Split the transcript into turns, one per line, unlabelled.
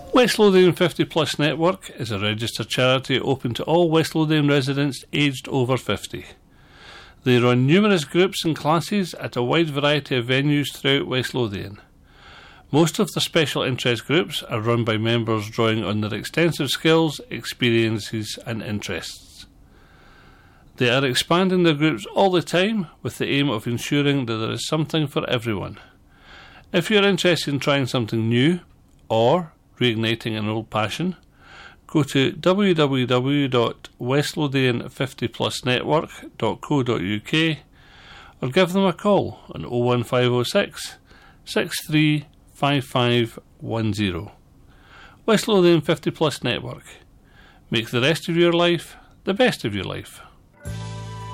West Lothian 50 Plus Network is a registered charity open to all West Lothian residents aged over 50. They run numerous groups and classes at a wide variety of venues throughout West Lothian. Most of the special interest groups are run by members drawing on their extensive skills, experiences and interests. They are expanding their groups all the time with the aim of ensuring that there is something for everyone. If you're interested in trying something new or reigniting an old passion, go to www.westlothian50plusnetwork.co.uk or give them a call on 01506 635510. West Lothian 50 Plus Network. Make the rest of your life the best of your life.